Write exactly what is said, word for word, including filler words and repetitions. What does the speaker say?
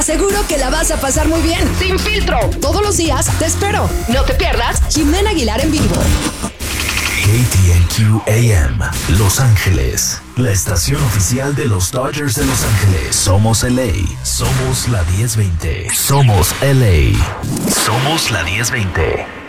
Seguro que la vas a pasar muy bien. Sin filtro. Todos los días te espero. No te pierdas Jimena Aguilar en vivo. K T N Q A M, Los Ángeles, la estación oficial de los Dodgers de Los Ángeles. Somos L A, somos la diez veinte. Somos L A, somos la diez veinte.